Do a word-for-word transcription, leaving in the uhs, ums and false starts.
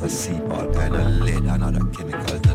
I see all kind of lead and other chemicals.